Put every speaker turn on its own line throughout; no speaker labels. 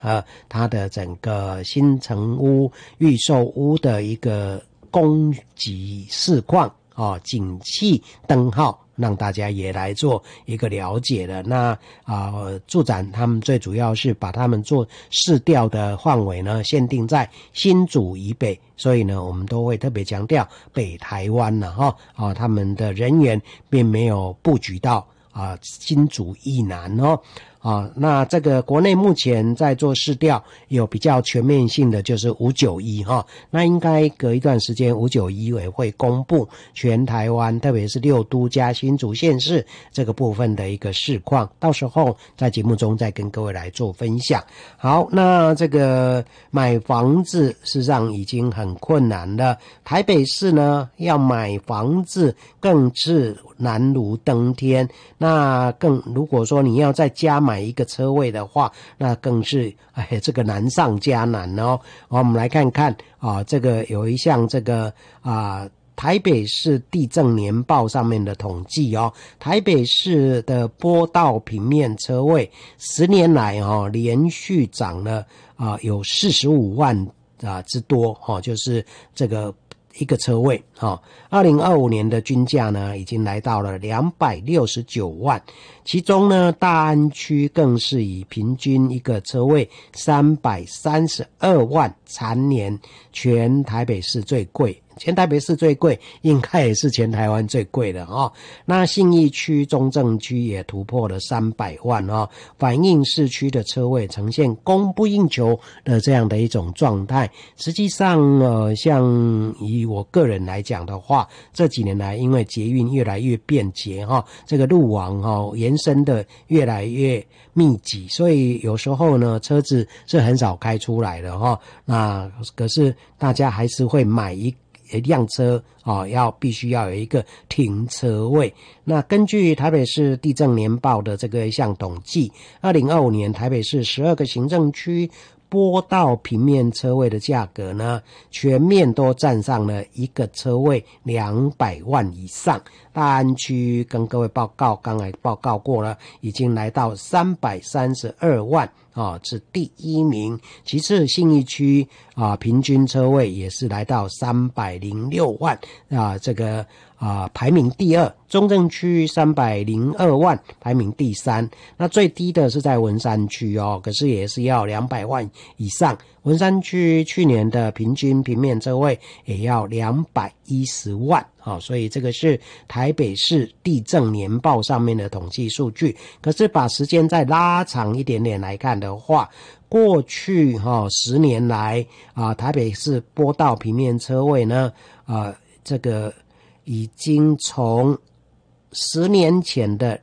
它的整个新成屋、预售屋的一个供给市况景气灯号，让大家也来做一个了解的。那住展他们最主要是把他们做市调的范围呢限定在新竹以北，所以呢我们都会特别强调北台湾了他们的人员并没有布局到新竹以南那这个国内目前在做市调有比较全面性的就是591那应该隔一段时间591也会公布全台湾特别是6都加新竹县市这个部分的一个市况，到时候在节目中再跟各位来做分享。好，那这个买房子事实上已经很困难了，台北市呢要买房子更是难如登天，那如果说你要再加买一个车位的话，那更是这个难上加难我们来看看这个有一项这个台北市地政年报上面的统计台北市的坡道平面车位10年来连续涨了有45万之多就是这个一个车位2025年的均价呢已经来到了269万，其中呢大安区更是以平均一个车位332万蝉联全台北市最贵，全台北市最贵应该也是全台湾最贵的那信义区、中正区也突破了300万反映市区的车位呈现供不应求的这样的一种状态。实际上像以我个人来讲的话，这几年来因为捷运越来越便捷这个路网延伸的越来越密集，所以有时候呢车子是很少开出来的那可是大家还是会买一辆车必须要有一个停车位。那根据台北市地政年报的这个一项统计，2025年台北市12个行政区坡道平面车位的价格呢，全面都站上了一个车位200万以上。大安区跟各位刚才报告过了，已经来到332万是第一名。其次信义区平均车位也是来到306万这个排名第二。中正区302万排名第三，那最低的是在文山区可是也是要200万以上。文山区去年的平均平面车位也要210万所以这个是台北市地政年报上面的统计数据。可是把时间再拉长一点点来看的话，过去10年来台北市坡道平面车位呢这个已经从10年前的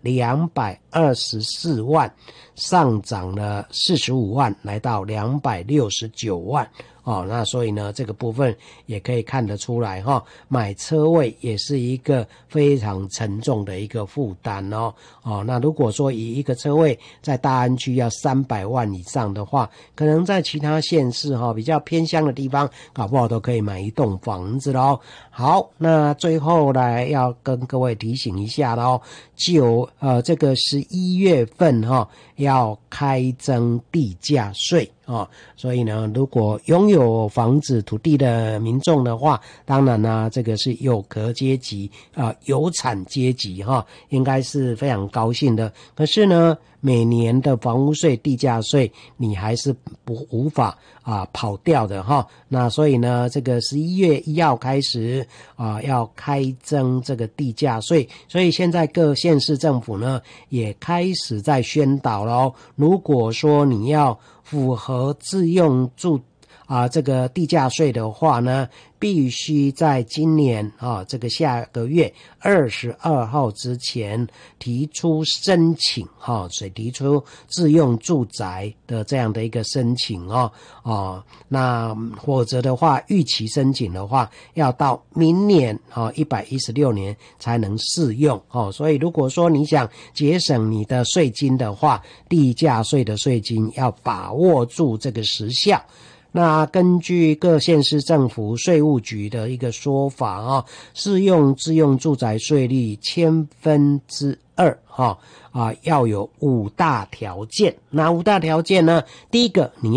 224万上涨了45万，来到269万那所以呢这个部分也可以看得出来买车位也是一个非常沉重的一个负担那如果说以一个车位在大安区要300万以上的话，可能在其他县市比较偏乡的地方搞不好都可以买一栋房子咯。好，那最后来要跟各位提醒一下咯，这个11月份要开征地价税所以呢如果拥有房子土地的民众的话，当然呢这个是有壳阶级有产阶级应该是非常高兴的。可是呢每年的房屋税、地价税你还是无法跑掉的那所以呢这个11月1号开始要开征这个地价税，所以现在各县市政府呢也开始在宣导咯，如果说你要符合自用住这个地价税的话呢，必须在今年这个下个月22号之前提出申请所以提出自用住宅的这样的一个申请那否则的话逾期申请的话要到明年116年才能适用所以如果说你想节省你的税金的话，地价税的税金要把握住这个时效。那根据各县市政府税务局的一个说法适用自用住宅税率2/1000 二要有5大条件。哪5大条件呢？第一个，你